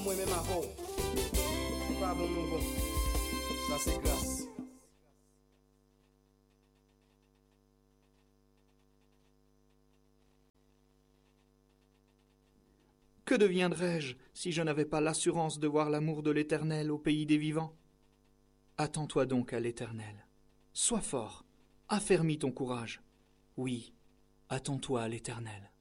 Moi-même avant, c'est pas bon, mon bon. Ça, c'est grâce. Que deviendrais-je si je n'avais pas l'assurance de voir l'amour de l'Éternel au pays des vivants? Attends-toi donc à l'Éternel. Sois fort, affermis ton courage. Oui, attends-toi à l'Éternel.